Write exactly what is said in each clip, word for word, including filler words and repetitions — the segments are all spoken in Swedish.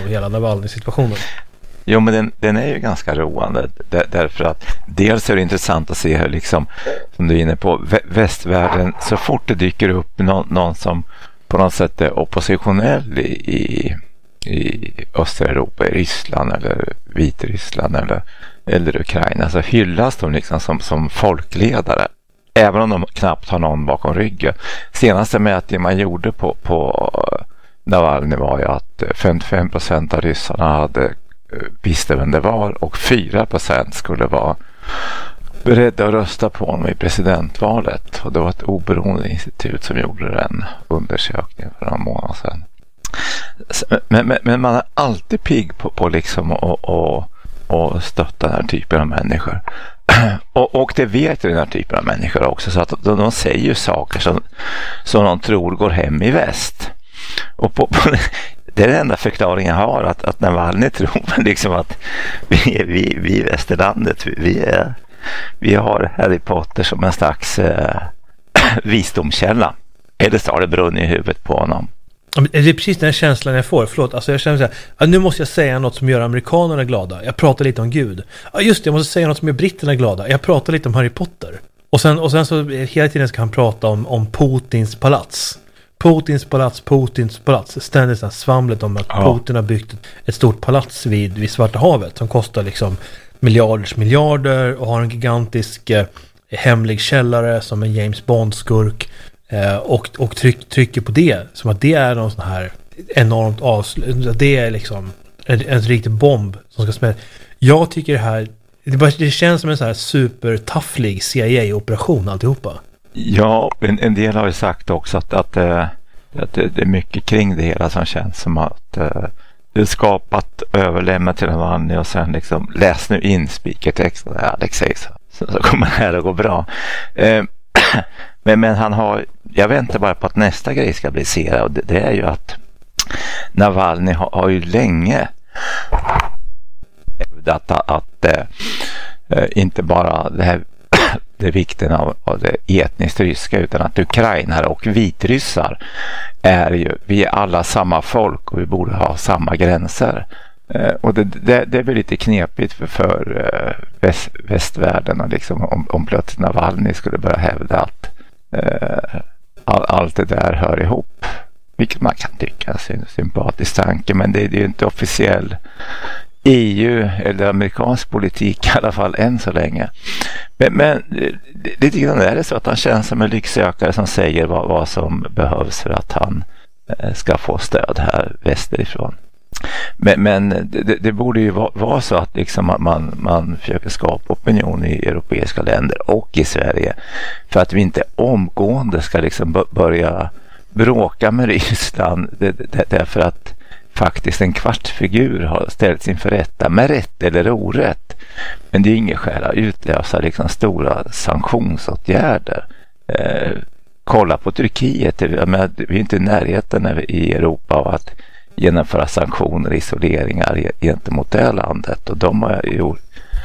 av hela Navalny-situationen. Jo, men den, den är ju ganska roande där, därför att dels är det intressant att se hur liksom, som du är inne på, vä- västvärlden, så fort det dyker upp någon, någon som på något sätt är oppositionell i, i Östeuropa, i Ryssland eller Vitryssland eller, eller Ukraina, så hyllas de liksom som, som folkledare. Även om de knappt har någon bakom ryggen. Senaste mätningen man gjorde på, på Navalny var ju att femtiofem procent av ryssarna hade visste vem det var och fyra procent skulle vara beredda att rösta på honom i presidentvalet. Och det var ett oberoende institut som gjorde den undersökningen för några månader sedan. Men, men, men man är alltid pigg på, på liksom och, och, och stötta den här typen av människor. Och, och det vet den här typen av människor också, så att de, de säger ju saker som, som de tror går hem i väst. Och på, på, det är den enda förklaringen jag har, att, att Navalny tror liksom att vi, vi, vi i västerlandet, vi, är, vi har Harry Potter som en slags eh, visdomskälla. Eller så har det brunnit i huvudet på honom. Det är precis den känslan jag får. Förlåt, alltså jag känner så här, att nu måste jag säga något som gör amerikanerna glada. Jag pratar lite om Gud. Ja, just det, jag måste säga något som gör britterna glada. Jag pratar lite om Harry Potter. Och sen, och sen så hela tiden ska han prata om, om Putins palats. Putins palats, Putins palats. Ständigt så här svamlet om att ja. Putin har byggt ett stort palats vid, vid Svarta havet som kostar liksom miljarders miljarder och har en gigantisk eh, hemlig källare som en James Bond-skurk. Eh, och och tryck, trycker på det som att det är någon sån här enormt avslut. Det är liksom en, en riktig bomb som ska smälla. Jag tycker det här det, bara, det känns som en sån här supertafflig C I A-operation alltihopa. Ja, en, en del har ju sagt också att, att, äh, att det, det är mycket kring det hela som känns som att äh, det är skapat överlämnat till Navalny och sen liksom läs nu in spikertexten där Alexej så, så, så kommer det här att gå bra. Äh, men, men han har, jag väntar bara på att nästa grej ska bli serad och det, det är ju att Navalny har, har ju länge hävdat att, att äh, inte bara det här det är vikten av, av det etniskt ryska utan att ukrainare och vitryssar är ju, vi är alla samma folk och vi borde ha samma gränser. Eh, och det, det, det är väl lite knepigt för, för eh, väst, västvärlden och liksom om, om plötsligt Navalny skulle börja hävda att eh, all, allt det där hör ihop. Vilket man kan tycka är en sympatisk tanke, men det, det är ju inte officiell E U eller amerikansk politik i alla fall än så länge. Men, men lite grann är det så att han känns som en lycksökare som säger vad, vad som behövs för att han eh, ska få stöd här västerifrån. Men, men det, det borde ju vara, vara så att liksom man, man försöker skapa opinion i europeiska länder och i Sverige för att vi inte omgående ska liksom börja bråka med Ryssland det, det, därför att faktiskt en kvartsfigur har ställts inför rätta med rätt eller orätt. Men det är inget skäl att utlösa liksom stora sanktionsåtgärder. Eh, kolla på Turkiet. Men vi är inte i närheten i Europa av att genomföra sanktioner och isoleringar gentemot det landet. Och de har gjort,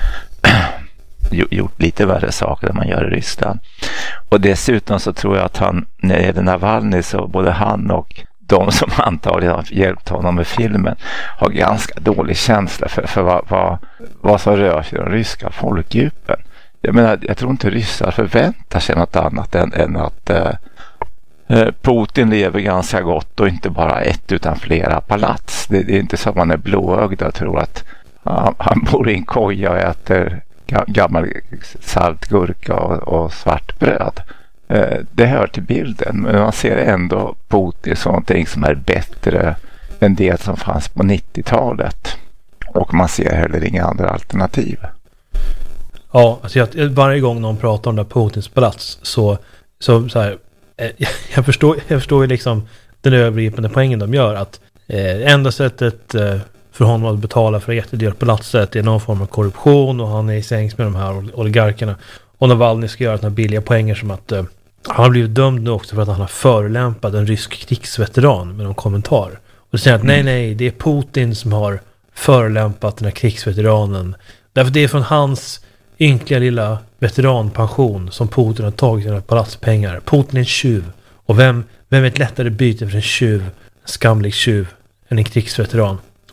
gjort lite värre saker än man gör i Ryssland. Och dessutom så tror jag att han, när det gäller Navalny, så både han och de som antagligen har hjälpt honom med filmen har ganska dålig känsla för, för vad, vad, vad som rör sig i de ryska folkdjupen. Jag menar, jag tror inte ryssar förväntar sig något annat än, än att eh, Putin lever ganska gott och inte bara ett utan flera palats. Det, det är inte så att man är blåögd och tror att ja, han bor i en koja och äter gammal saltgurka och, och svart bröd. Det hör till bilden, men man ser ändå Putin som någonting som är bättre än det som fanns på nittiotalet. Och man ser heller inga andra alternativ. Ja, alltså jag, varje gång någon pratar om det Putins palats så, så, så här, jag förstår, jag förstår ju liksom den övergripande poängen de gör att eh, enda sättet eh, för honom att betala för jättedyrt palatset är någon form av korruption och han är i sängs med de här oligarkerna. Och Navalny ska göra såna billiga poänger som att eh, han har blivit dömd nu också för att han har förolämpat en rysk krigsveteran med någon kommentar. Och det säger att nej, nej, det är Putin som har förolämpat den här krigsveteranen. Därför det är från hans ynkliga lilla veteranpension som Putin har tagit sina palatspengar. Putin är en tjuv. Och vem, vem är ett lättare byte för en tjuv, en skamlig tjuv, än en krigsveteran?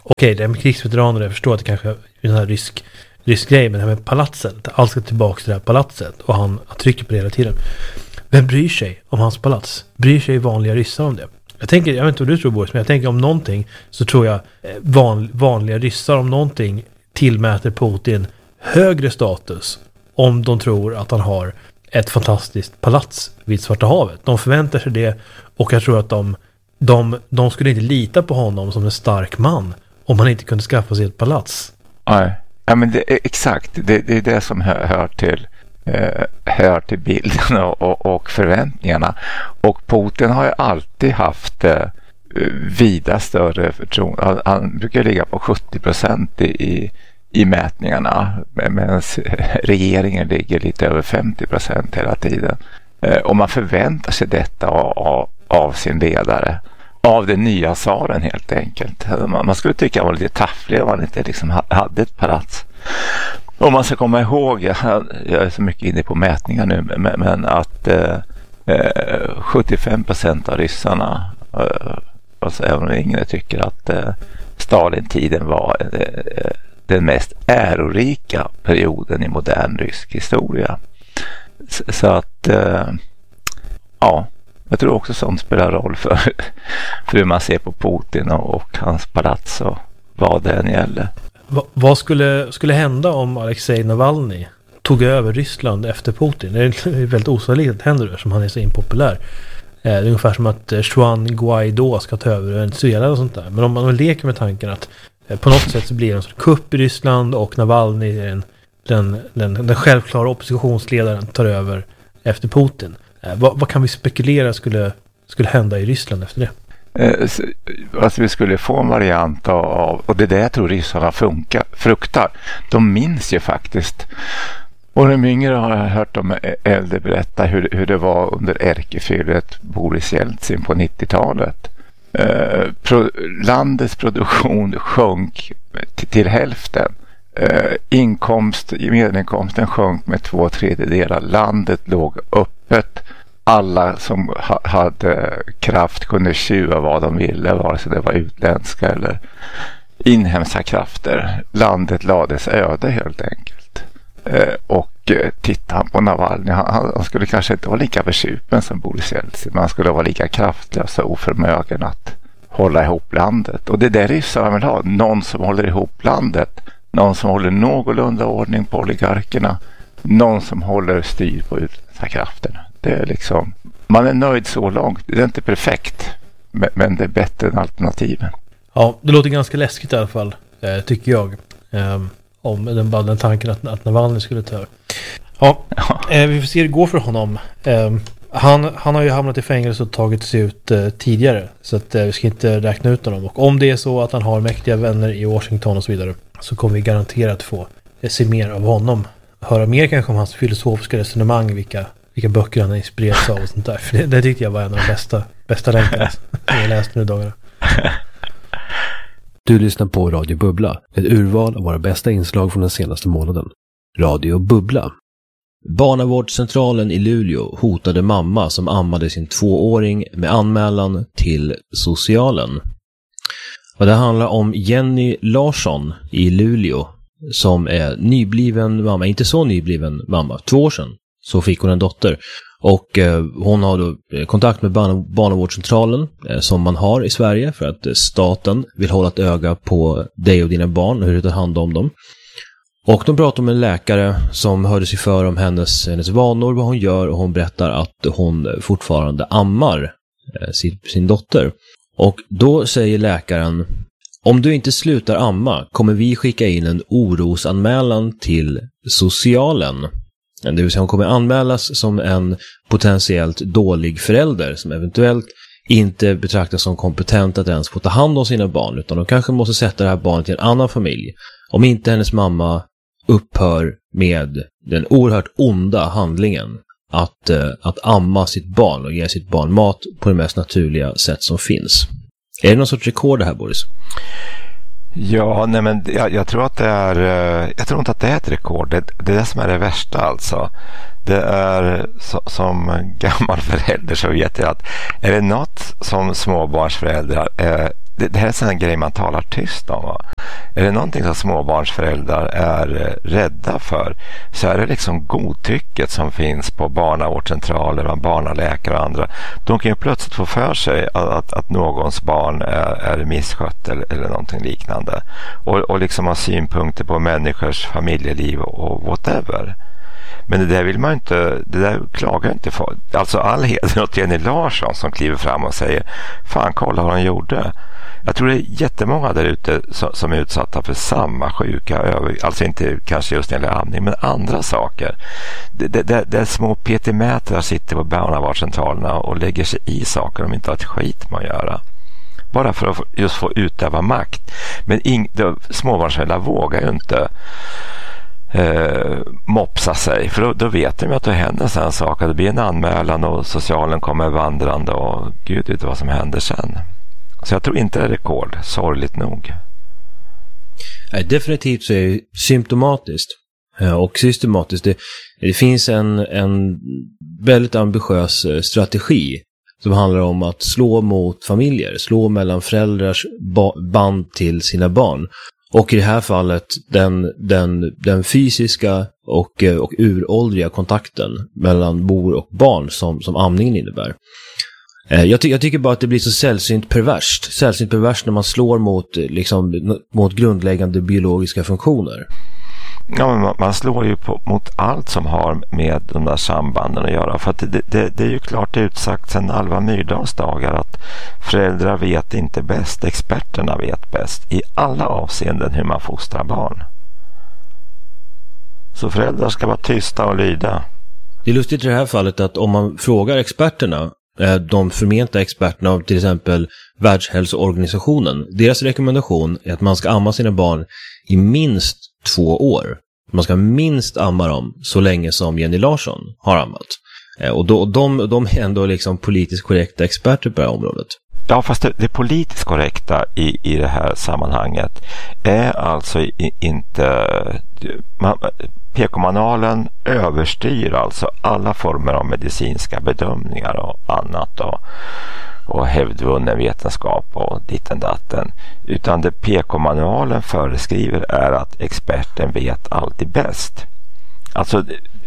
okej, det är med krigsveteraner, jag förstår att det kanske är en sån här rysk, rysk grej, men det här med palatset, allt ska tillbaka till det här palatset, och han, han trycker på det hela tiden. Vem bryr sig om hans palats? Bryr sig vanliga ryssar om det? Jag tänker, jag vet inte vad du tror, Boris, men jag tänker om någonting så tror jag van, vanliga ryssar om någonting tillmäter Putin högre status om de tror att han har ett fantastiskt palats vid Svarta havet. De förväntar sig det, och jag tror att de, de, de skulle inte lita på honom som en stark man om han inte kunde skaffa sig ett palats. Nej, ja, men det är exakt. Det, det är det som hör, hör till eh, hör till bilden och, och, och förväntningarna. Och Putin har ju alltid haft eh, vida större förtroende. Han, han brukar ligga på sjuttio procent i, i i mätningarna, medan regeringen ligger lite över femtio procent hela tiden. Och man förväntar sig detta av, av sin ledare, av den nya tsaren helt enkelt. Man skulle tycka att han var lite tafflig om han inte liksom hade ett palats. Och man ska komma ihåg, jag är så mycket inne på mätningar nu, men att eh, sjuttiofem procent av ryssarna, eh, alltså även yngre, tycker att eh, Stalin-tiden var eh, den mest ärorika perioden i modern rysk historia. Så, så att eh, ja, jag tror också sånt spelar roll för, för hur man ser på Putin och, och hans palats och vad det än gäller. Va, vad skulle, skulle hända om Alexej Navalny tog över Ryssland efter Putin? Det är väldigt osannolikt att det händer det, som han är så impopulär. Eh, det är ungefär som att eh, Juan Guaidó ska ta över Venezuela och sånt där. Men om man leker med tanken att på något sätt så blir det en sorts kupp i Ryssland och Navalny, den, den, den, den självklara oppositionsledaren, tar över efter Putin. Eh, vad, vad kan vi spekulera skulle, skulle hända i Ryssland efter det? Eh, så, alltså vi skulle få en variant av, och det är det jag tror ryssarna funkar, fruktar. De minns ju faktiskt, och de yngre har jag hört om äldre berätta hur, hur det var under ärkefyllet Boris Jeltsin på nittiotalet. Eh, pro, landets produktion sjönk t- till hälften. Eh, inkomst, medelinkomsten sjönk med två tredjedelar. Landet låg öppet. Alla som ha, hade kraft kunde tjuva vad de ville, vare sig det var utländska eller inhemska krafter. Landet lades öde helt enkelt. Eh, och eh, titta han på Navalny, han, han skulle kanske inte vara lika försupen som Boris Jeltsin, men han skulle vara lika kraftlös och oförmögen att hålla ihop landet. Och det är det ryssarna vill ha, någon som håller ihop landet, någon som håller någorlunda ordning på oligarkerna, någon som håller styr på utländska krafterna. Det är liksom, man är nöjd så långt, det är inte perfekt, men det är bättre än alternativen. Ja, det låter ganska läskigt i alla fall, eh, tycker jag. Eh, om den, bara den tanken att, att Navalny skulle ta över. Ja, eh, vi får se hur det går för honom. Eh, han, han har ju hamnat i fängelse och tagit sig ut eh, tidigare, så att eh, vi ska inte räkna ut honom. Och om det är så att han har mäktiga vänner i Washington och så vidare, så kommer vi garanterat få eh, se mer av honom. Höra mer kanske om hans filosofiska resonemang, vilka, vilka böcker han har inspirerats av och sånt där. För det, det tyckte jag var en av de bästa, bästa länkarna jag läste nu dagarna. Du lyssnar på Radio Bubbla, ett urval av våra bästa inslag från den senaste månaden. Radio Bubbla. Barnavårdscentralen i Luleå hotade mamma som ammade sin tvååring med anmälan till socialen. Och det handlar om Jenny Larsson i Luleå som är nybliven mamma, inte så nybliven mamma, två år sedan så fick hon en dotter. Och eh, hon har då kontakt med barn- barnavårdscentralen eh, som man har i Sverige för att eh, staten vill hålla ett öga på dig och dina barn och hur du tar hand om dem. Och de pratar med en läkare som hörde sig för om hennes, hennes vanor, vad hon gör, och hon berättar att hon fortfarande ammar eh, sin, sin dotter. Och då säger läkaren: om du inte slutar amma kommer vi skicka in en orosanmälan till socialen. Det vill säga hon kommer anmälas som en potentiellt dålig förälder som eventuellt inte betraktas som kompetent att ens få ta hand om sina barn, utan de kanske måste sätta det här barnet i en annan familj. Om inte hennes mamma upphör med den oerhört onda handlingen att, att amma sitt barn och ge sitt barn mat på det mest naturliga sätt som finns. Är det någon sorts rekord det här, Boris? Ja, nej men jag, jag tror att det är jag tror inte att det är ett rekord. Det, det är det som är det värsta alltså. Det är så, som gammal förälder så vet jag att är det något som småbarnsföräldrar är det, det här är en sån grej man talar tyst om. Va? Är det någonting som småbarnsföräldrar är rädda för, så är det liksom godtycket som finns på barnavårdscentraler och barnaläkare och andra. De kan ju plötsligt få för sig att, att, att någons barn är, är misskött eller, eller någonting liknande. Och, och liksom ha synpunkter på människors familjeliv och whatever. Men det där vill man inte, det där klagar inte för. Alltså all heder åt Jenny Larsson som kliver fram och säger, fan kolla vad hon gjorde. Jag tror det är jättemånga där ute som, som är utsatta för samma sjuka, över, alltså inte kanske just när det gäller amning, men andra saker. Det, det, det, det är små petimätrar sitter på barnavårdscentralerna och lägger sig i saker de inte har ett skit med att göra. Bara för att just få utöva makt. Men ing, då, småbarnsföräldrar vågar ju inte Eh, mopsa sig, för då, då vet de att det händer sådana saker. Det blir en anmälan och socialen kommer vandrande och gud vet vad som händer sen. Så jag tror inte det är rekord, sorgligt nog. Nej, definitivt så är det symptomatiskt och systematiskt. Det, det finns en, en väldigt ambitiös strategi som handlar om att slå mot familjer, slå mellan föräldrars ba- band till sina barn. Och i det här fallet den, den, den fysiska och, och uråldriga kontakten mellan mor och barn som, som amningen innebär. Jag, ty- jag tycker bara att det blir så sällsynt perverst. Sällsynt perverst när man slår mot, liksom, mot grundläggande biologiska funktioner. Ja, men man, man slår ju på, mot allt som har med de där sambanden att göra. För att det, det, det är ju klart utsagt sedan Alva Myrdals dagar att föräldrar vet inte bäst, experterna vet bäst i alla avseenden hur man fostrar barn. Så föräldrar ska vara tysta och lyda. Det är lustigt i det här fallet att om man frågar experterna, de förmenta experterna av till exempel Världshälsoorganisationen, deras rekommendation är att man ska amma sina barn i minst två år. Man ska minst amma dem så länge som Jenny Larsson har ammat. Och då, de, de är ändå liksom politiskt korrekta experter på det här området. Ja, fast det, det politiskt korrekta i, i det här sammanhanget är alltså i, inte... Man, P K-manualen överstyr alltså alla former av medicinska bedömningar och annat och, och hävdvunnen vetenskap och ditten datten. Utan det P K-manualen föreskriver är att experten vet alltid bäst. Alltså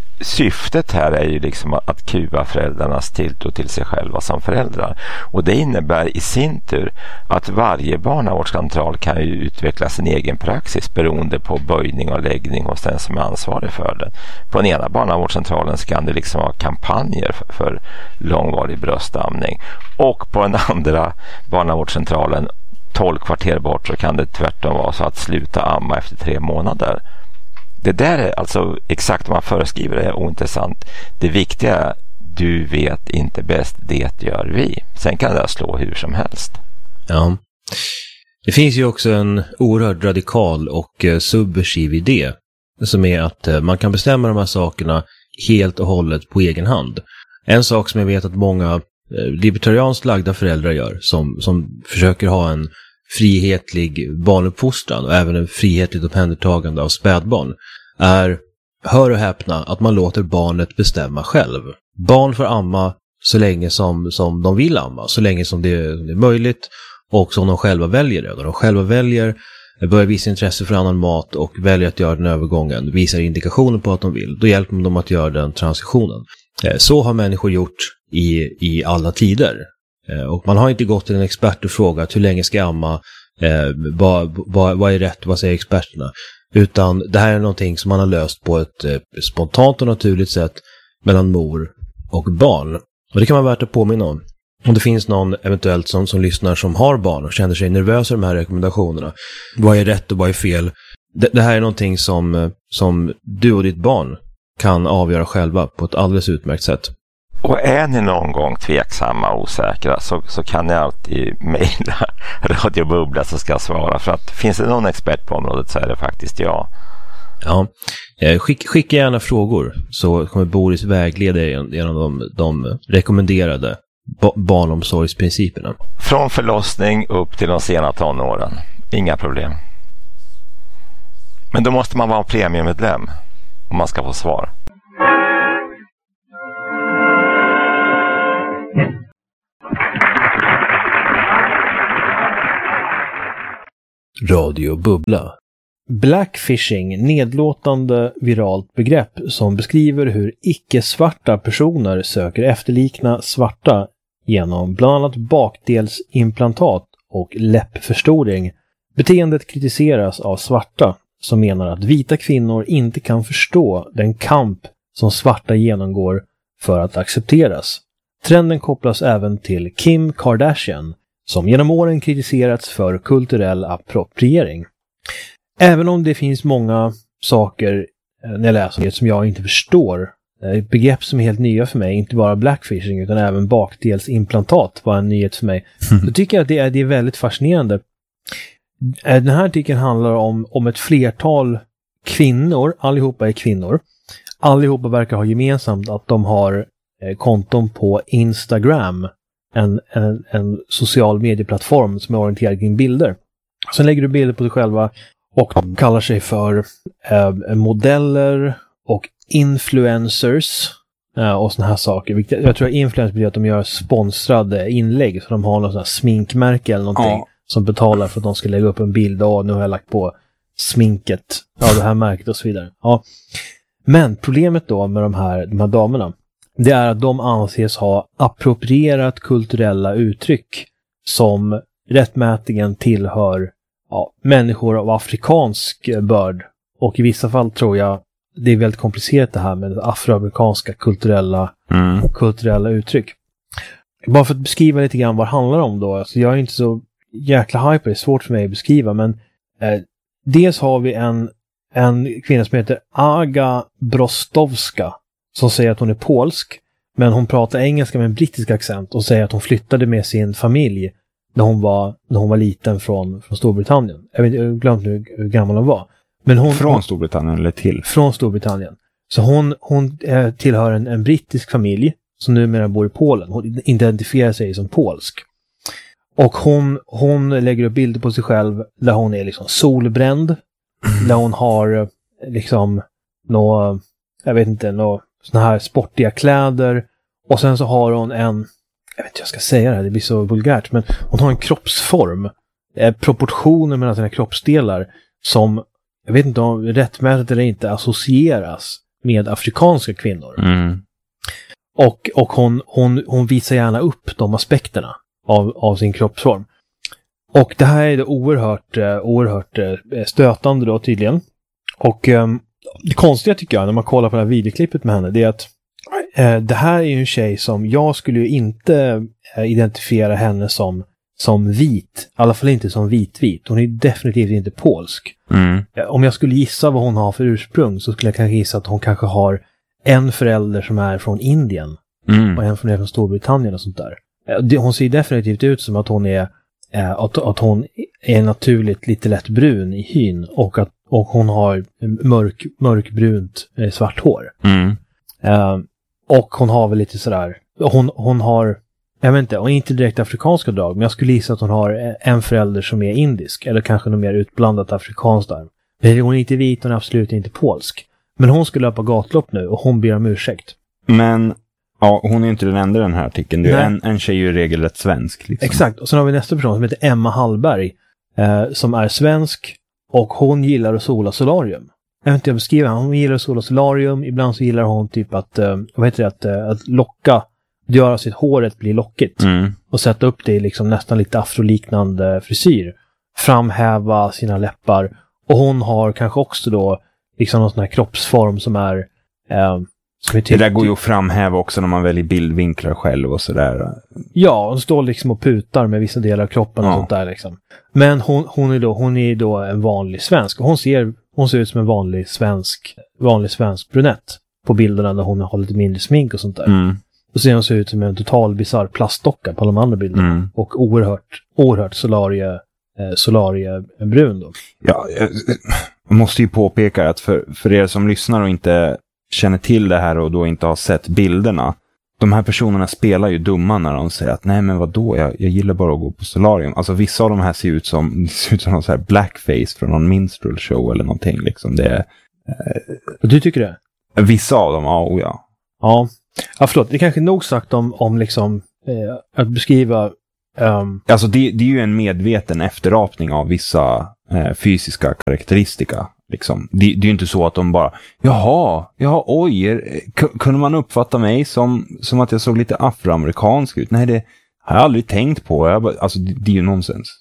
syftet här är ju liksom att kuva föräldrarnas tilltro till sig själva som föräldrar. Och det innebär i sin tur att varje barnavårdscentral kan ju utveckla sin egen praxis beroende på böjning och läggning hos den som är ansvarig för det. På den ena barnavårdscentralen kan det liksom vara kampanjer för, för långvarig bröstamning. Och på den andra barnavårdscentralen tolv kvarter bort så kan det tvärtom vara så att sluta amma efter tre månader. Det där är alltså exakt vad man föreskriver är ointressant. Det viktiga är du vet inte bäst, det gör vi. Sen kan det slå hur som helst. Ja. Det finns ju också en oerhört radikal och subversiv idé som är att man kan bestämma de här sakerna helt och hållet på egen hand. En sak som jag vet att många libertarianskt lagda föräldrar gör som, som försöker ha en frihetlig barnuppfostran och även en frihetligt omhändertagande av spädbarn är, hör och häpna, att man låter barnet bestämma själv. Barn får amma så länge som, som de vill amma, så länge som det är möjligt och som de själva väljer det. När de själva väljer, börjar visa intresse för annan mat och väljer att göra den övergången, visar indikationer på att de vill, då hjälper man dem att göra den transitionen. Så har människor gjort i, i alla tider. Och man har inte gått till en expert och frågat hur länge ska jag amma, eh, vad, vad, vad är rätt, vad säger experterna. Utan det här är någonting som man har löst på ett eh, spontant och naturligt sätt mellan mor och barn. Och det kan vara värt att påminna om. Om det finns någon eventuellt som, som lyssnar som har barn och känner sig nervös av de här rekommendationerna. Vad är rätt och vad är fel? Det, det här är någonting som, som du och ditt barn kan avgöra själva på ett alldeles utmärkt sätt. Och är ni någon gång tveksamma och osäkra så, så kan ni alltid mejla Radio Bubbla så ska jag svara. För att finns det någon expert på området så är det faktiskt jag. Ja, Skick, skicka gärna frågor så kommer Boris vägleda genom de, de rekommenderade ba- barnomsorgsprinciperna. Från förlossning upp till de sena tonåren. Inga problem. Men då måste man vara en premiummedlem om man ska få svar. Radio Bubbla. Blackfishing, nedlåtande viralt begrepp som beskriver hur icke-svarta personer söker efterlikna svarta genom bland annat bakdelsimplantat och läppförstoring. Beteendet kritiseras av svarta som menar att vita kvinnor inte kan förstå den kamp som svarta genomgår för att accepteras. Trenden kopplas även till Kim Kardashian som genom åren kritiserats för kulturell appropriering. Även om det finns många saker när jag läser det som jag inte förstår, begrepp som är helt nya för mig, inte bara blackfishing utan även bakdelsimplantat var en nyhet för mig, mm. så tycker jag att det är, det är väldigt fascinerande. Den här artikeln handlar om, om ett flertal kvinnor, allihopa är kvinnor, allihopa verkar ha gemensamt att de har eh, konton på Instagram, en, en, en social medieplattform som är orienterad kring bilder. Sen lägger du bilder på dig själva och de kallar sig för eh, modeller och influencers eh, och såna här saker. Jag tror att influencers betyder att de gör sponsrade inlägg, så de har någon sån här sminkmärke eller någonting ja. som betalar för att de ska lägga upp en bild och nu har jag lagt på sminket av det här märket och så vidare. Ja. Men problemet då med de här, de här damerna, det är att de anses ha approprierat kulturella uttryck som rättmätigen tillhör ja, människor av afrikansk börd. Och i vissa fall tror jag det är väldigt komplicerat det här med afroamerikanska kulturella, mm. kulturella uttryck. Bara för att beskriva lite grann vad det handlar om då. Alltså jag är inte så jäkla hyper, det är svårt för mig att beskriva. Men eh, dels har vi en, en kvinna som heter Aga Brostowska som säger att hon är polsk. Men hon pratar engelska med en brittisk accent och säger att hon flyttade med sin familj när hon var, när hon var liten från, från Storbritannien. Jag vet, jag har glömt nu hur gammal hon var. Men hon, från Storbritannien eller till? Från Storbritannien. Så hon, hon eh, tillhör en, en brittisk familj som numera bor i Polen. Hon identifierar sig som polsk. Och hon, hon lägger upp bilder på sig själv där hon är liksom solbränd. Mm. Där hon har liksom nå, jag vet inte, nå såna här sportiga kläder. Och sen så har hon en, jag vet inte hur jag ska säga det här, det blir så vulgärt, men hon har en kroppsform. Eh, proportioner mellan sina kroppsdelar som, jag vet inte om rättmätigt eller inte, associeras med afrikanska kvinnor. Mm. Och, och hon, hon, hon visar gärna upp de aspekterna av, av sin kroppsform. Och det här är det oerhört, oerhört stötande då tydligen. Och um, det konstiga tycker jag när man kollar på det här videoklippet med henne, det är att uh, det här är ju en tjej som jag skulle ju inte uh, identifiera henne som, som vit. I alla fall inte som vit-vit. Hon är definitivt inte polsk. Mm. Uh, om jag skulle gissa vad hon har för ursprung så skulle jag kanske gissa att hon kanske har en förälder som är från Indien. Mm. Och en från, från Storbritannien och sånt där. Uh, hon ser definitivt ut som att hon är Att, att hon är naturligt lite lätt brun i hyn och att och hon har mörk, mörkbrunt eh, svart hår. Mm. Uh, och hon har väl lite sådär, hon, hon har, jag vet inte, hon är inte direkt afrikanska drag, men jag skulle gissa att hon har en förälder som är indisk, eller kanske något mer utblandat afrikanskt där. Men hon är inte vit, hon är absolut inte polsk. Men hon skulle löpa gatlopp nu och hon ber om ursäkt. Men ja, hon är inte den enda i den här artikeln. Det är en, en tjej är ju i regel rätt svensk. Liksom. Exakt, och sen har vi nästa person som heter Emma Hallberg. Eh, som är svensk. Och hon gillar att sola solarium. Jag vet inte, jag beskriver hon gillar att sola solarium. Ibland så gillar hon typ att, eh, vad heter det, att, eh, att locka. Göra sitt håret bli lockigt. Mm. Och sätta upp det i liksom nästan lite afroliknande frisyr. Framhäva sina läppar. Och hon har kanske också då liksom någon sån här kroppsform som är... Eh, Det där går ju att framhäva också när man väljer bildvinklar själv och sådär. Ja, hon står liksom och putar med vissa delar av kroppen och ja. sånt där liksom. Men hon, hon är då hon är då en vanlig svensk. Och hon ser, hon ser ut som en vanlig svensk vanlig svensk brunett på bilderna när hon har lite mindre smink och sånt där. Mm. Och sen ser hon ut som en total bizarr plastdocka på de andra bilderna. Mm. Och oerhört, oerhört solarie, eh, solarie brun då. Ja, jag måste ju påpeka att för, för er som lyssnar och inte känner till det här och då inte har sett bilderna. De här personerna spelar ju dumma när de säger att nej men vadå, jag, jag gillar bara att gå på solarium. Alltså vissa av de här ser ut som, ser ut som någon så här blackface från någon minstrel show eller någonting liksom. Det är, eh, du tycker det? Vissa av dem, ja, oh ja. Ja, ja förlåt. Det är kanske nog sagt om, om liksom eh, att beskriva Um, alltså det, det är ju en medveten efterapning av vissa eh, fysiska karaktäristika. Liksom. Det, det är ju inte så att de bara, jaha, jaha, oj, er, k- kunde man uppfatta mig som, som att jag såg lite afroamerikansk ut? Nej, det har jag aldrig tänkt på. Jag bara, alltså det, det är ju nonsens.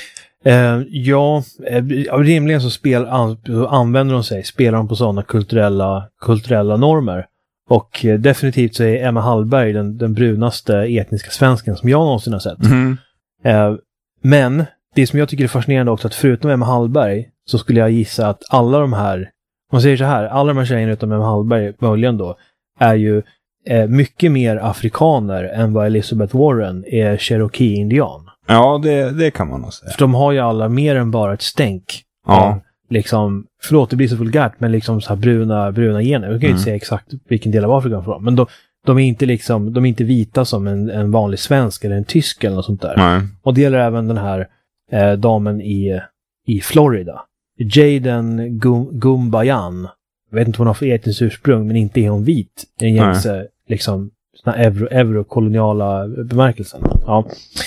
Uh, ja, uh, rimligen så spel, an, använder de sig, spelar de på sådana kulturella, kulturella normer. Och uh, definitivt så är Emma Hallberg den, den brunaste etniska svensken som jag någonsin har sett. Mm. Uh, men det som jag tycker är fascinerande också, att förutom Emma Hallberg så skulle jag gissa att alla de här, om man säger så här, alla de här tjejerna utom Emma Hallberg möjligen då, är ju uh, mycket mer afrikaner än vad Elizabeth Warren är Cherokee-indian. Ja, det, det kan man nog säga. För de har ju alla mer än bara ett stänk. Ja. Av, liksom, förlåt det blir så vulgärt, men liksom så här bruna, bruna gener. Jag kan ju Mm. inte säga exakt vilken del av Afrika de får. Men de, de är inte liksom, de är inte vita som en, en vanlig svensk eller en tysk eller något sånt där. Nej. Och det gäller även den här eh, damen i, i Florida. Jaden Gum, Gumbayan. Jag vet inte vad hon har för etniskt ursprung, men inte är hon vit. I den gängse, liksom, såna euro, eurokoloniala bemärkelsen. Ja.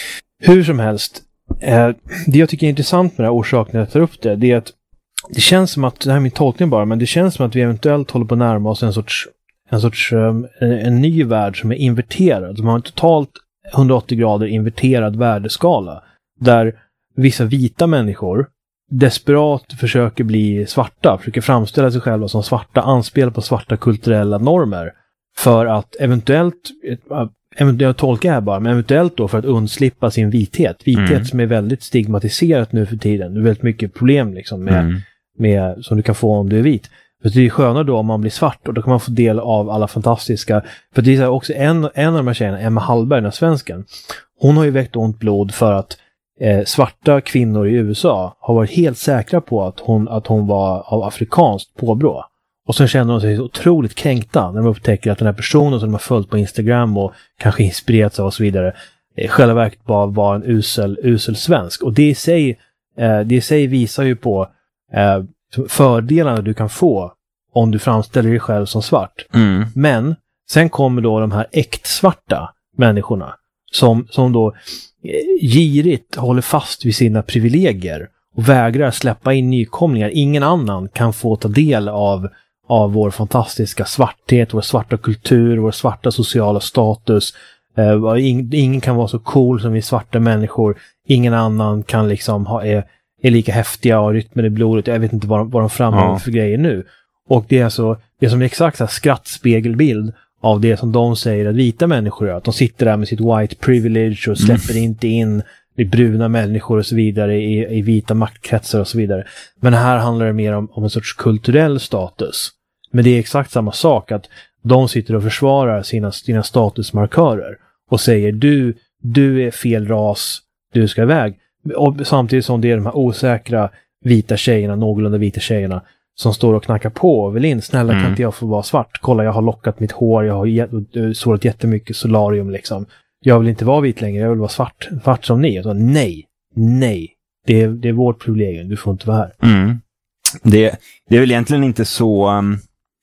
Hur som helst, eh, det jag tycker är intressant med det här orsaken jag tar upp det, det är att det känns som att, det här är min tolkning bara, men det känns som att vi eventuellt håller på att närma oss en sorts, en sorts um, en, en ny värld som är inverterad, som har en totalt hundraåttio grader inverterad värdeskala, där vissa vita människor desperat försöker bli svarta, försöker framställa sig själva som svarta, anspela på svarta kulturella normer, för att eventuellt, eventuellt tolkar jag här bara, men eventuellt då för att undslippa sin vithet. Vithet Mm. som är väldigt stigmatiserat nu för tiden. Det är väldigt mycket problem liksom med, Mm. med, som du kan få om du är vit. För det är skönare då om man blir svart, och då kan man få del av alla fantastiska, för det är så här också en, en av de här tjejerna, Emma Hallberg, den här svensken, hon har ju väckt ont blod för att eh, svarta kvinnor i U S A har varit helt säkra på att hon, att hon var av afrikanskt påbrå. Och sen känner de sig så otroligt kränkta när de upptäcker att den här personen som de har följt på Instagram och kanske inspirerats av och så vidare, eh, själva verket bara var en usel, usel svensk. Och det i sig, eh, det i sig visar ju på eh, fördelarna du kan få om du framställer dig själv som svart. Mm. Men sen kommer då de här äktsvarta människorna som, som då eh, girigt håller fast vid sina privilegier och vägrar släppa in nykomlingar. Ingen annan kan få ta del av, av vår fantastiska svarthet, vår svarta kultur, vår svarta sociala status. Eh, ingen kan vara så cool som vi svarta människor. Ingen annan kan liksom ha, är, är lika häftiga och rytmen i blodet. Jag vet inte vad, vad de framhåller Ja. för grejer nu. Och det är alltså det som är exakt så här skrattspegelbild av det som de säger att vita människor gör. Att de sitter där med sitt white privilege och släpper mm. inte in i bruna människor och så vidare i, i vita maktkretsar och så vidare. Men här handlar det mer om, om en sorts kulturell status. Men det är exakt samma sak, att de sitter och försvarar sina, sina statusmarkörer och säger du, du är fel ras, du ska iväg. Och samtidigt som det är de här osäkra vita tjejerna, någorlunda vita tjejerna, som står och knackar på och vill in. Snälla, mm. kan inte jag få vara svart? Kolla, jag har lockat mitt hår, jag har jä- sårat jättemycket solarium liksom. Jag vill inte vara vit längre, jag vill vara svart, svart som ni. Så, nej, nej. Det är, det är vårt privilegium, du får inte vara här. Mm. Det, det är väl egentligen inte så, um,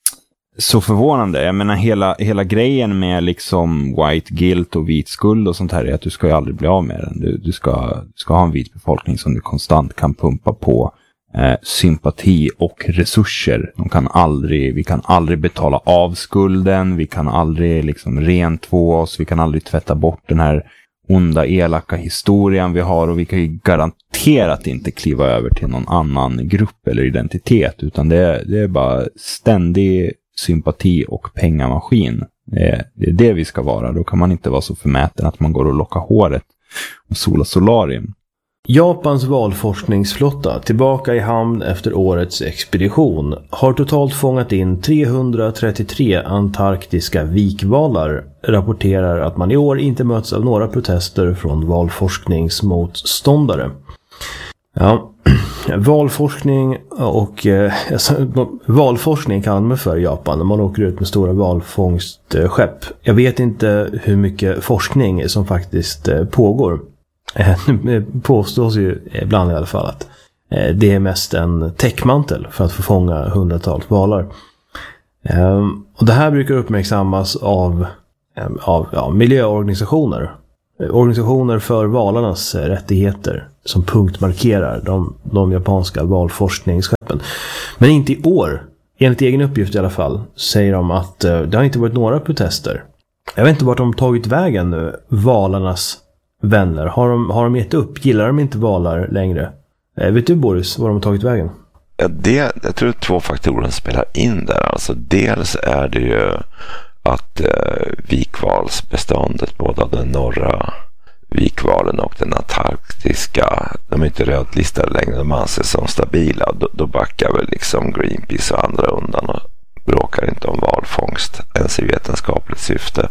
så förvånande. Jag menar, hela, hela grejen med liksom white guilt och vit skuld och sånt här är att du ska ju aldrig bli av med den. Du, du, ska, du ska ha en vit befolkning som du konstant kan pumpa på eh, sympati och resurser. De kan aldrig, vi kan aldrig betala av skulden, vi kan aldrig liksom rentvå oss, vi kan aldrig tvätta bort den här onda, elaka historien vi har, och vi kan ju garanterat inte kliva över till någon annan grupp eller identitet, utan det är, det är bara ständig sympati och pengamaskin. Det är, det är det vi ska vara. Då kan man inte vara så förmäten att man går och lockar håret och sola solarium. Japans valforskningsflotta, tillbaka i hamn efter årets expedition, har totalt fångat in trehundratrettiotre antarktiska vikvalar, rapporterar att man i år inte möts av några protester från valforskningsmotståndare. Ja, valforskning och eh, valforskning kan man för Japan när man åker ut med stora valfångstskepp. Jag vet inte hur mycket forskning som faktiskt eh, pågår. Det påstås ju ibland i alla fall att det är mest en täckmantel för att få fånga hundratals valar. Och det här brukar uppmärksammas av, av ja, miljöorganisationer. organisationer för valarnas rättigheter som punktmarkerar de, de japanska valforskningsskeppen. Men inte i år, enligt egen uppgift i alla fall, säger de att det har inte varit några protester. Jag vet inte vart de tagit vägen nu, valarnas vänner. Har de, har de gett upp? Gillar de inte valar längre? Vet du, Boris, var de har tagit vägen? Ja, det, jag tror det är två faktorer som spelar in där. Alltså, dels är det ju att eh, vikvalsbeståndet, både av den norra vikvalen och den antarktiska, de är inte rödlistade längre, de anses som stabila. Då, då backar väl liksom Greenpeace och andra undan och bråkar inte om valfångst ens i vetenskapligt syfte.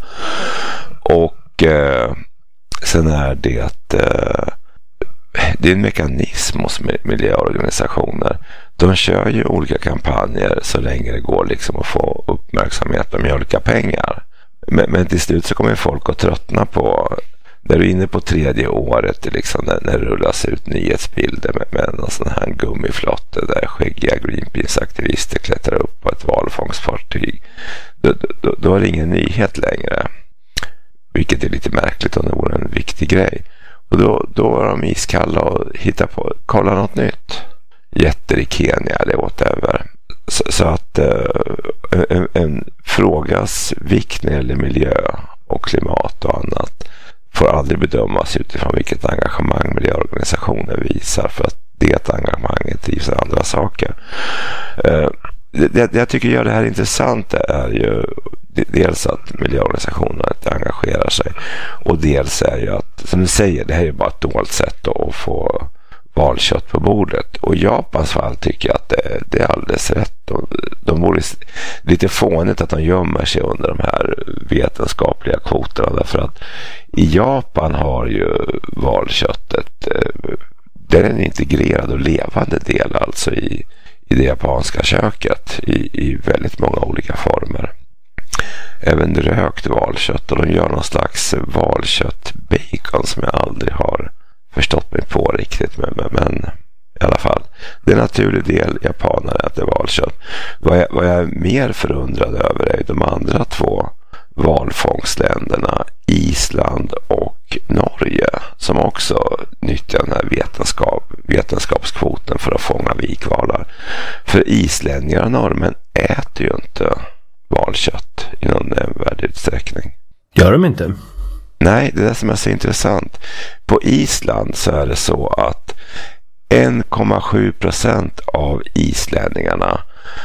Och eh, sen är det att eh, det är en mekanism hos miljöorganisationer. De kör ju olika kampanjer så länge det går liksom att få uppmärksamhet och mjölka pengar. Men, men till slut så kommer folk att tröttna på, när du är inne på tredje året liksom, när, när det rullas ut nyhetsbilder med, med en sån här gummiflotte där skäggiga Greenpeace-aktivister klättrar upp på ett valfångstfartyg. Då, då, då är det ingen nyhet längre. Vilket är lite märkligt om det vore en viktig grej. Och då, då var de iskalla och hittade på, kolla något nytt. Jätter i Kenya eller whatever. Så, så att uh, en, en frågas vikt när det gäller miljö och klimat och annat får aldrig bedömas utifrån vilket engagemang miljöorganisationer visar, för att det engagemanget drivs av andra saker. Uh, det, det jag tycker gör det här intressant är ju dels att miljöorganisationerna engagerar sig, och dels är ju att, som du säger, det här är bara ett dåligt sätt att få valkött på bordet. Och i Japans fall tycker jag att det, det är alldeles rätt. De, de borde, lite fånigt att de gömmer sig under de här vetenskapliga kvoterna, därför att i Japan har ju valköttet, det är en integrerad och levande del alltså i, i det japanska köket i, i väldigt många olika former. Även rökt valkött, och de gör någon slags valkött-bacon som jag aldrig har förstått mig på riktigt, men, men, men i alla fall, det är en naturlig del japaner äter valkött. Vad jag, vad jag är mer förundrad över är de andra två valfångstländerna, Island och Norge, som också nyttjar den här vetenskap, vetenskapskvoten för att fånga vikvalar. För islänningar och norrmän äter ju inte valkött i någon nämnvärd utsträckning. Gör de inte? Nej, det är det som är så intressant. På Island så är det så att en komma sju procent av islänningarna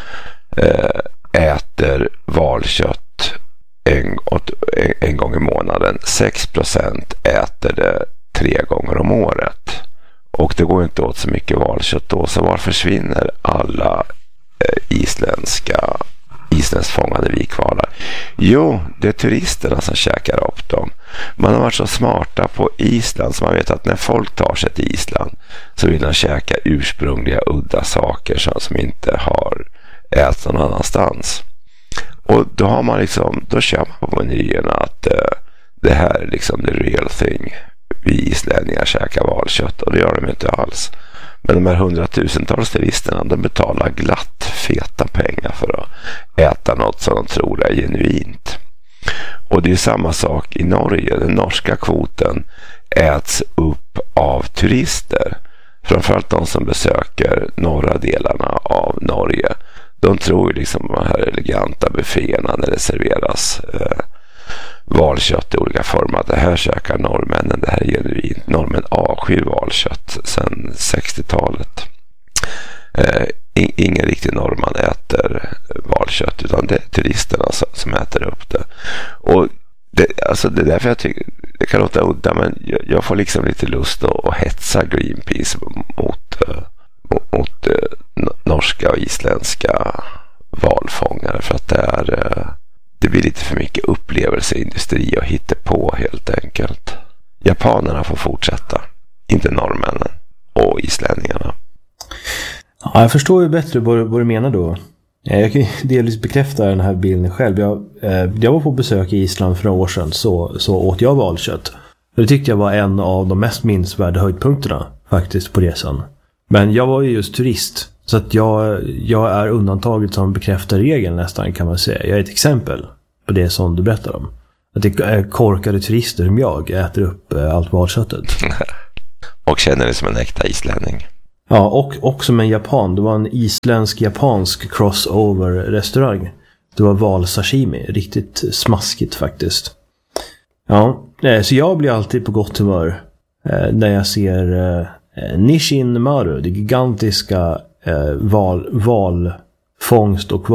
äh, äter valkött en, en gång i månaden. sex procent äter det tre gånger om året. Och det går inte åt så mycket valkött då. Så var försvinner alla äh, isländska isländskfångade vikvalar? Jo, det är turisterna som käkar upp dem. Man har varit så smarta på Island så man vet att när folk tar sig till Island så vill de käka ursprungliga udda saker som, som inte har ätit någon annanstans. Och då har man liksom, då kör man på menyerna att uh, det här är liksom the real thing. Vi islänningar käkar valkött, och det gör de inte alls. Men de här hundratusentals turisterna, de betalar glatt feta pengar för att äta något som de tror är genuint. Och det är samma sak i Norge. Den norska kvoten äts upp av turister. Framförallt de som besöker norra delarna av Norge. De tror ju liksom de här eleganta bufféerna när det serveras eh, valkött i olika former. Det här käkar norrmännen, det här är genuint. Norrmän avskyr valkött sedan sextiotalet. Eh, ingen riktig norrman äter valkött, utan det är turisterna som, som äter upp det. Och det, alltså det är därför jag tycker det kan låta udda, men jag, jag får liksom lite lust att, att hetsa Greenpeace mot, uh, mot, mot uh, norska och isländska valfångare, för att det är uh, det blir lite för mycket upplevelseindustri och hitta på helt enkelt. Japanerna får fortsätta, inte norrmännen och islänningarna. Ja, jag förstår ju bättre vad, vad du menar då. Jag kan delvis bekräfta den här bilden själv. Jag, eh, jag var på besök i Island för några år sedan, så, så åt jag valkött. Det tyckte jag var en av de mest minnesvärda höjdpunkterna faktiskt på resan. Men jag var ju just turist, så att jag, jag är undantaget som bekräftar regeln nästan, kan man säga. Jag är ett exempel på det som du berättar om. att det är korkade turister som jag äter upp allt valköttet. Och känner dig som en äkta islänning. Ja, och, och som en japan. Det var en isländsk-japansk crossover-restaurang. Det var val-sashimi. Riktigt smaskigt faktiskt. Ja, så jag blir alltid på gott humör eh, när jag ser eh, Nishin Maru, det gigantiska eh, val, valfångst- och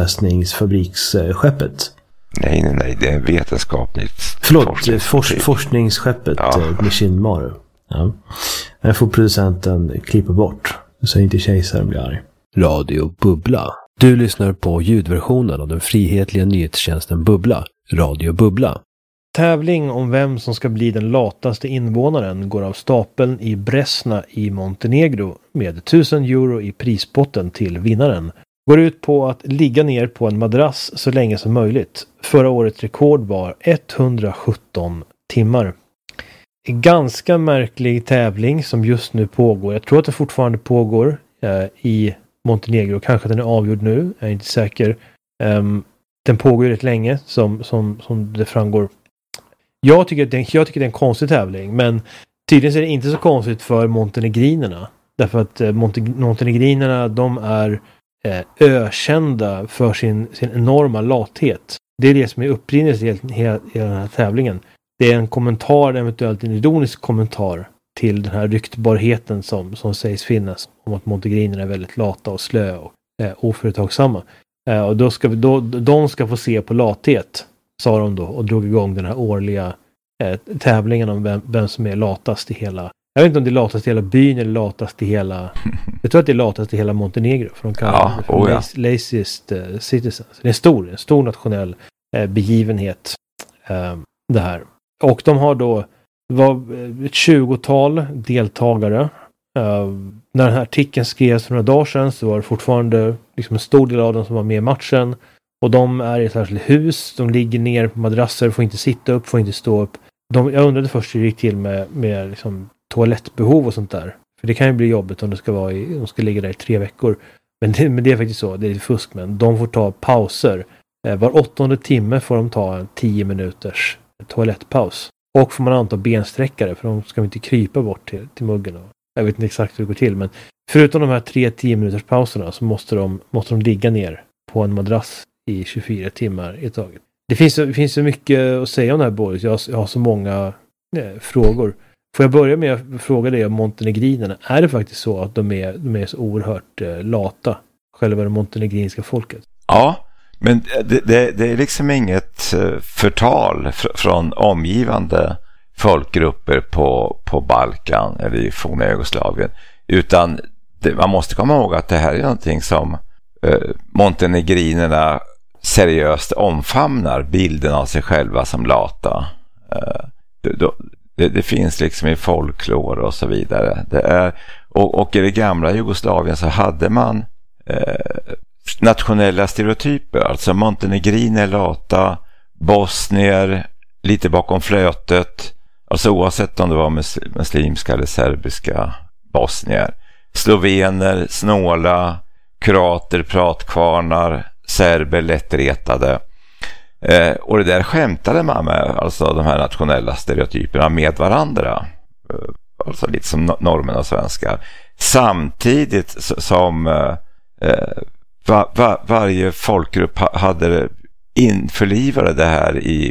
valprocessningsfabriksskeppet. Nej, nej, nej, det är vetenskapligt. Förlåt, forsknings- fors- forskningsskeppet ja. eh, Nishin Maru. Ja. Jag får producenten klippa bort, så inte kejsaren blir arg. Radio Bubbla. Du lyssnar på ljudversionen av den frihetliga nyhetstjänsten Bubbla. Radio Bubbla. Tävling om vem som ska bli den lataste invånaren går av stapeln i Bresna i Montenegro med tusen euro i prispotten till vinnaren. Går ut på att ligga ner på en madrass så länge som möjligt. Förra årets rekord var etthundrasjutton timmar. En ganska märklig tävling som just nu pågår. Jag tror att det fortfarande pågår eh, i Montenegro. Kanske den är avgjord nu. Jag är inte säker. Um, den pågår ju rätt länge som, som, som det framgår. Jag tycker, att det, jag tycker det är en konstig tävling. Men tydligen är det inte så konstigt för montenegrinerna. Därför att eh, Monte- montenegrinerna de är eh, ökända för sin, sin enorma lathet. Det är det som är upprinnelsen i hela, hela den här tävlingen. Det är en kommentar, eventuellt en ironisk kommentar till den här ryktbarheten som, som sägs finnas om att montenegrinerna är väldigt lata och slö och eh, oföretagsamma. Eh, och då ska vi, då, de ska få se på lathet, sa de då, och drog igång den här årliga eh, tävlingen om vem, vem som är latast i hela. Jag vet inte om det är latast i hela byn eller latast i hela. Jag tror att det är latast i hela Montenegro, för de kallar ja, det för oh ja. laziest uh, citizens. Det är en stor, en stor nationell uh, begivenhet uh, det här. Och de har då var ett tjugotal deltagare. Uh, när den här artikeln skrevs för några dagar sedan så var det fortfarande liksom en stor del av dem som var med i matchen. Och de är i ett särskilt hus. De ligger ner på madrasser, får inte sitta upp, får inte stå upp. De, jag undrade först hur det gick till med, med liksom toalettbehov och sånt där. För det kan ju bli jobbigt om det ska vara i, de ska ligga där i tre veckor. Men det, men det är faktiskt så, det är lite fusk, men de får ta pauser. Eh, var åttonde timme får de ta en tio minuters toalettpaus. Och får man anta bensträckare, för de ska inte krypa bort till, till muggen. Och jag vet inte exakt hur det går till, men förutom de här tre tio minuters pauserna så måste de, måste de ligga ner på en madrass i tjugofyra timmar i taget. Det finns, det finns så mycket att säga om det här, Boris. Jag har, jag har så många eh, frågor. Får jag börja med att fråga dig om montenegrinerna? Är det faktiskt så att de är, de är så oerhört eh, lata, själva det montenegrinska folket? Ja, men det, det, det är liksom inget förtal fr- från omgivande folkgrupper på, på Balkan eller i forna Jugoslavien. Utan det, man måste komma ihåg att det här är någonting som eh, montenegrinerna seriöst omfamnar, bilden av sig själva som lata. Eh, det, då, Det, det finns liksom i folklor och så vidare. Det är, och, och i det gamla Jugoslavien så hade man eh, nationella stereotyper. Alltså montenegriner, lata, bosnier, lite bakom flötet. Alltså oavsett om det var muslimska eller serbiska bosnier. Slovener, snåla, kroater, pratkvarnar, serber, lättretade. Eh, och det där skämtade man med, alltså de här nationella stereotyperna med varandra, eh, alltså lite som normerna svenskar, samtidigt som eh, va, va, varje folkgrupp ha, hade införlivade det här i,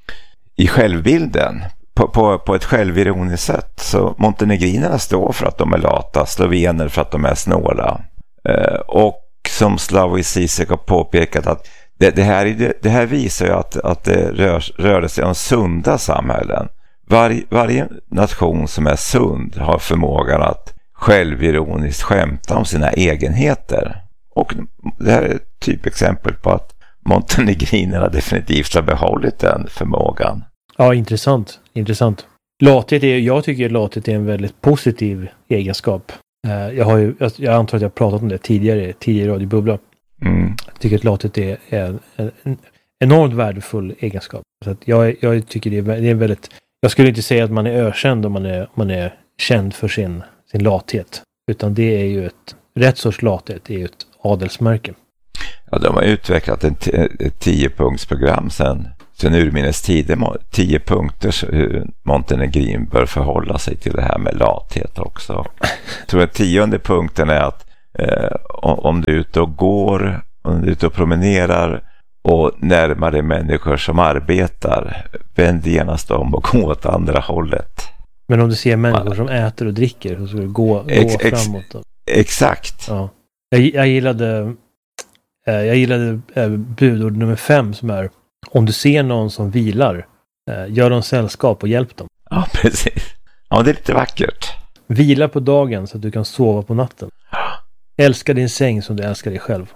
i självbilden på, på, på ett självironiskt sätt. Så montenegrinerna står för att de är lata, slovener för att de är snåla, eh, och som Slavoj Zizek har påpekat att Det, det, här, det här visar ju att, att det rör, rör sig om sunda samhällen. Var, varje nation som är sund har förmågan att självironiskt skämta om sina egenheter. Och det här är ett typexempel på att montenegrinerna definitivt har behållit den förmågan. Ja, intressant. intressant. Lathet är, jag tycker att lathet är en väldigt positiv egenskap. Jag, har ju, jag antar att jag har pratat om det tidigare, tidigare i Radio Bubbla. Mm. Jag tycker att lathet är en, en, en enormt värdefull egenskap. Så att jag, jag tycker det är, det är väldigt. Jag skulle inte säga att man är ökänd om man är, om man är känd för sin, sin lathet. Utan det är ju ett rätt sorts lathet, det är ju ett adelsmärke. Ja, de har utvecklat ett, ett tiopunktsprogram sedan sen urminnes tider, tio punkter hur Montenegrin bör förhålla sig till det här med lathet också. Jag tror att tionde punkten är att eh, om du är ute och går, om du är ute och promenerar och närmar dig människor som arbetar, vänd genast om och gå åt andra hållet. Men om du ser människor som äter och dricker så ska du gå, gå ex, ex, framåt. Då. Exakt. Ja. Jag, jag gillade eh, jag gillade eh, budord nummer fem som är om du ser någon som vilar, eh, gör dem sällskap och hjälp dem. Ja, precis. Ja, det är lite vackert. Vila på dagen så att du kan sova på natten. Älska din säng som du älskar dig själv.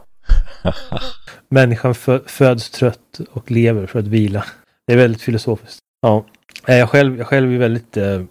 Människan fö- föds trött och lever för att vila. Det är väldigt filosofiskt. Ja. Jag själv, jag själv är väldigt eh,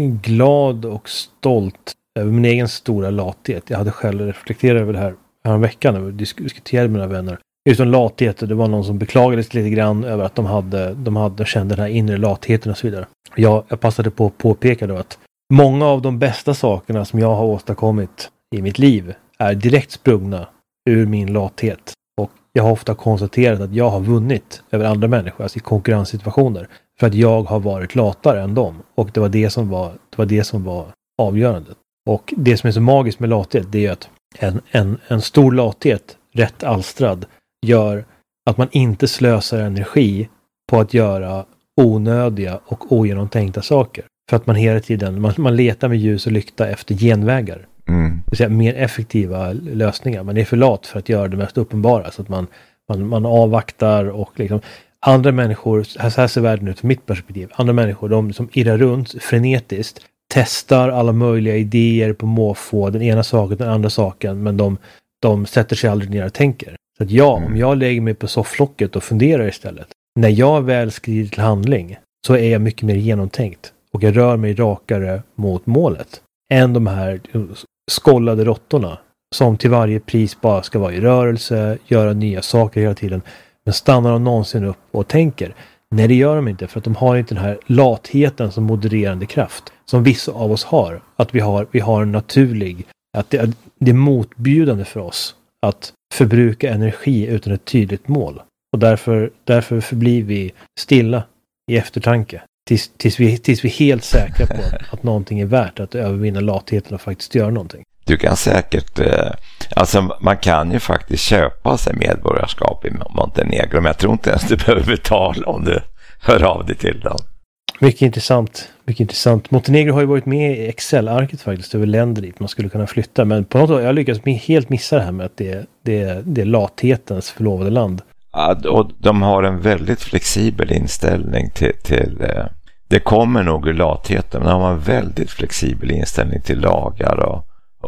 glad och stolt över min egen stora lathet. Jag hade själv reflekterat över det här här veckan när vi diskuterade med mina vänner. Utan lathet, och det var någon som beklagades lite grann över att de hade, de hade känt den här inre latheten och så vidare. Jag, jag passade på att påpeka då att många av de bästa sakerna som jag har åstadkommit i mitt liv är direkt sprungna ur min lathet. Och jag har ofta konstaterat att jag har vunnit över andra människor, alltså i konkurrenssituationer, för att jag har varit latare än dem. Och det var det som var, det var, det som var avgörande. Och det som är så magiskt med lathet, det är att en, en, en stor lathet, rätt alstrad, gör att man inte slösar energi på att göra onödiga och ogenomtänkta saker. För att man hela tiden, man, man letar med ljus och lykta efter genvägar. Mm. Det vill säga mer effektiva lösningar. Man är för lat för att göra det mest uppenbara. Så att man, man, man avvaktar och liksom andra människor, här, här ser världen ut från mitt perspektiv. Andra människor, de som irrar runt frenetiskt, testar alla möjliga idéer på måfå, den ena saken, den andra saken, men de, de sätter sig aldrig ner och tänker. Så att ja, mm. om jag lägger mig på sofflocket och funderar istället, när jag väl skriver till handling så är jag mycket mer genomtänkt och jag rör mig rakare mot målet än de här skollade råttorna som till varje pris bara ska vara i rörelse, göra nya saker hela tiden, men stannar de någonsin upp och tänker? Nej, det gör de inte, för att de har inte den här latheten som modererande kraft som vissa av oss har. Att vi har, vi har en naturlig, att det, det är motbjudande för oss att förbruka energi utan ett tydligt mål. Och därför, därför förblir vi stilla i eftertanke. Tills, tills, vi, tills vi är helt säkra på att, att någonting är värt att övervinna latheten och faktiskt göra någonting. Du kan säkert, eh, alltså man kan ju faktiskt köpa sig medborgarskap i Montenegro, men jag tror inte ens du behöver betala om du hör av dig till dem. Mycket intressant, mycket intressant. Montenegro har ju varit med i Excel-arket faktiskt över länder dit man skulle kunna flytta, men på något sätt jag lyckas helt missa det här med att det, det, det är lathetens förlovade land. Ja, och de har en väldigt flexibel inställning till, till eh, det kommer nog ur latheten, men de har en väldigt flexibel inställning till lagar och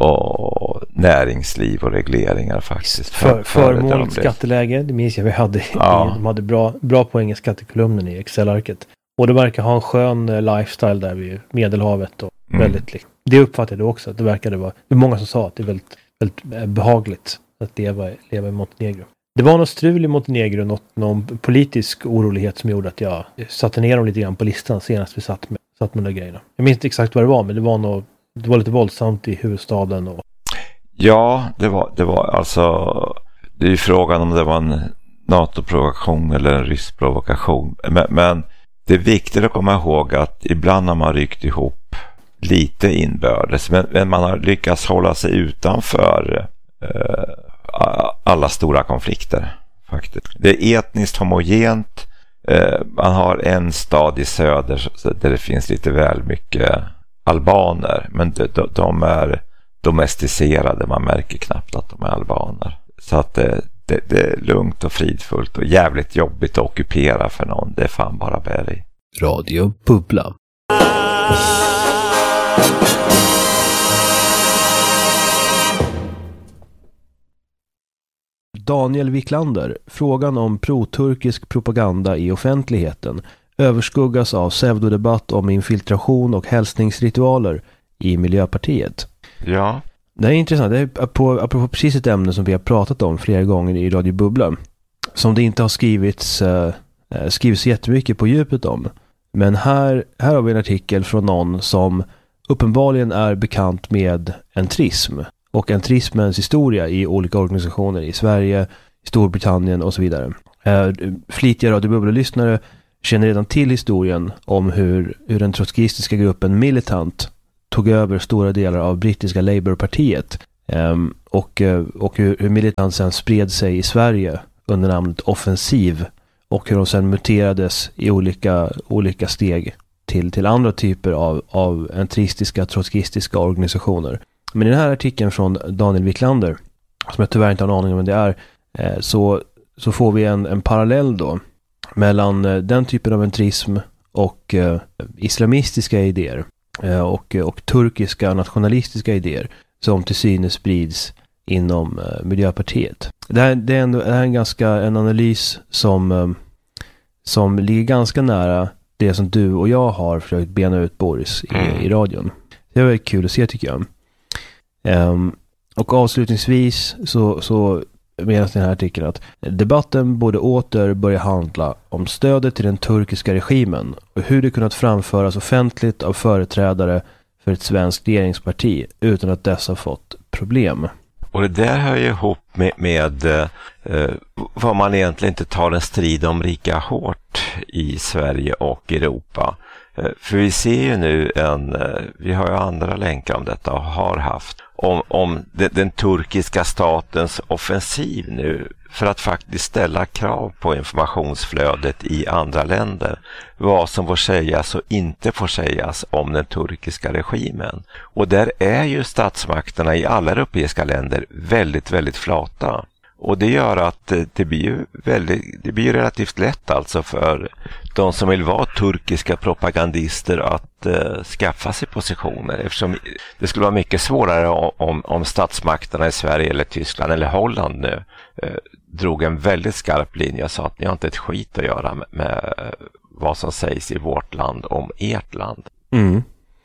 och näringsliv och regleringar faktiskt. För, förmånligt skatteläge, det minns jag vi hade. Ja. De hade bra, bra poäng i skattekolumnen i Excel-arket. Och det verkar ha en skön lifestyle där vid Medelhavet. Och mm. väldigt, det uppfattade jag också. Att det verkade vara, det är många som sa att det är väldigt, väldigt behagligt att leva, leva i Montenegro. Det var något strul i Montenegro, något, någon politisk orolighet som gjorde att jag satte ner dem lite grann på listan senast vi satt med, satt med de grejerna. Jag minns inte exakt vad det var, men det var något Det var lite våldsamt i huvudstaden. Och... Ja, det var, det var alltså... Det är ju frågan om det var en NATO-provokation eller en rysk provokation. Men, men det är viktigt att komma ihåg att ibland har man ryckt ihop lite inbördes. Men, men man har lyckats hålla sig utanför eh, alla stora konflikter. Faktiskt. Det är etniskt homogent. Eh, man har en stad i söder där det finns lite väl mycket... albaner, men de, de, de är domesticerade, man märker knappt att de är albaner. Så att det, det, det är lugnt och fridfullt och jävligt jobbigt att ockupera för någon, det är fan bara berg. Radio Bubbla. Daniel Wiklander, frågan om pro-turkisk propaganda i offentligheten överskuggas av pseudodebatt om infiltration och hälsningsritualer i Miljöpartiet. Ja. Det är intressant. Det är apropå, apropå precis ett ämne som vi har pratat om flera gånger i Radio Bubbla. Som det inte har skrivits, eh, skrivits jättemycket på djupet om. Men här, här har vi en artikel från någon som uppenbarligen är bekant med entrism. Och entrismens historia i olika organisationer i Sverige, i Storbritannien och så vidare. Eh, flitiga Radio Bubbla-lyssnare känner redan till historien om hur, hur den trotskistiska gruppen Militant tog över stora delar av brittiska Labourpartiet. Eh, och, och hur, hur Militant sen spred sig i Sverige under namnet Offensiv. Och hur de sen muterades i olika, olika steg till, till andra typer av, av entristiska, trotskistiska organisationer. Men i den här artikeln från Daniel Wiklander, som jag tyvärr inte har en aning om vad det är, eh, så, så får vi en, en parallell då mellan eh, den typen av entrism och eh, islamistiska idéer eh, och, och turkiska nationalistiska idéer som till synes sprids inom eh, Miljöpartiet. Det här, det är, ändå, det här är en ganska en analys som, eh, som ligger ganska nära det som du och jag har försökt bena ut, Boris, i, i radion. Det var kul att se, tycker jag. Um, och avslutningsvis så, så menas den här artikeln att debatten borde åter börja handla om stödet till den turkiska regimen och hur det kunnat framföras offentligt av företrädare för ett svenskt regeringsparti utan att dessa fått problem. Och det där hör ju ihop med, med eh, vad man egentligen inte tar en strid om lika hårt i Sverige och Europa. Eh, för vi ser ju nu en, eh, vi har ju andra länkar om detta och har haft, om, om de, den turkiska statens offensiv nu för att faktiskt ställa krav på informationsflödet i andra länder. Vad som får sägas och inte får sägas om den turkiska regimen. Och där är ju statsmakterna i alla europeiska länder väldigt, väldigt flata. Och det gör att det blir ju väldigt, det blir relativt lätt alltså för de som vill vara turkiska propagandister att uh, skaffa sig positioner, eftersom det skulle vara mycket svårare om, om statsmakterna i Sverige eller Tyskland eller Holland nu uh, drog en väldigt skarp linje och sa att ni har inte ett skit att göra med, med uh, vad som sägs i vårt land om ert land. Mm.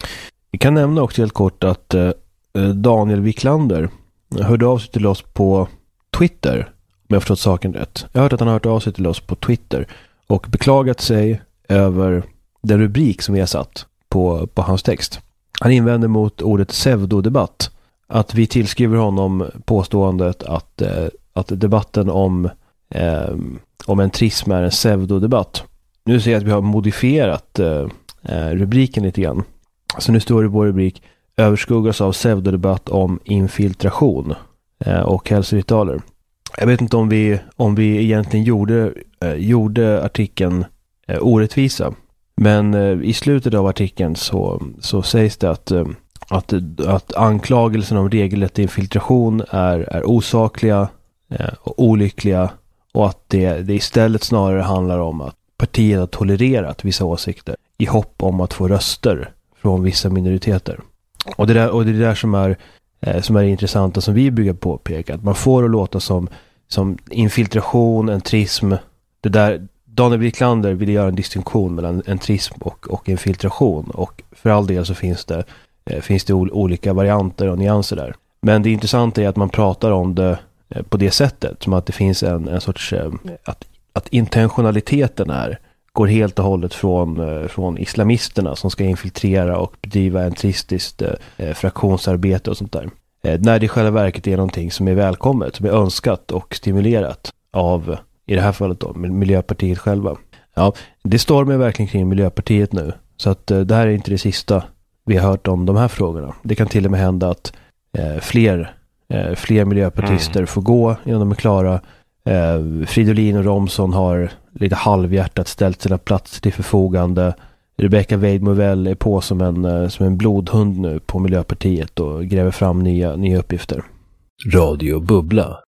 Vi kan nämna också helt kort att uh, Daniel Wiklander hörde av sig till oss på Twitter, om jag har förstått saken rätt. Jag har hört att han har hört av sig till oss på Twitter och beklagat sig över den rubrik som vi har satt på, på hans text. Han invänder mot ordet pseudodebatt. Att vi tillskriver honom påståendet att, eh, att debatten om, eh, om entrism är en pseudodebatt. Nu ser jag att vi har modifierat eh, rubriken lite grann. Så nu står det på rubrik: överskuggas av pseudodebatt om infiltration och hälsoritualer. Jag vet inte om vi, om vi egentligen gjorde, eh, gjorde artikeln eh, orättvisa. Men eh, i slutet av artikeln så, så sägs det att, eh, att, att anklagelsen om regelrätt infiltration är, är osakliga eh, och olyckliga. Och att det, det istället snarare handlar om att partiet har tolererat vissa åsikter i hopp om att få röster från vissa minoriteter. Och det där, och det där som är som är intressant och som vi brukar påpeka, att man får att låta som, som infiltration, entrism. Det där, Daniel Wiklander ville göra en distinktion mellan entrism och, och infiltration, och för all del så finns det, eh, finns det ol- olika varianter och nyanser där. Men det intressanta är att man pratar om det eh, på det sättet, som att det finns en, en sorts, eh, att, att intentionaliteten är går helt och hållet från, eh, från islamisterna som ska infiltrera och bedriva entristiskt eh, fraktionsarbete och sånt där. Eh, när det i själva verket är någonting som är välkommet, som är önskat och stimulerat av, i det här fallet då, Miljöpartiet själva. Ja, det stormar verkligen kring Miljöpartiet nu. Så att eh, det här är inte det sista vi har hört om de här frågorna. Det kan till och med hända att eh, fler, eh, fler miljöpartister mm. får gå innan de är klara. Eh, Fridolin och Romson har lite halvhjärtat ställt sina platser till förfogande. Rebecca Weidmovell är på som en, som en blodhund nu på Miljöpartiet och gräver fram nya, nya uppgifter. Radio Bubbla.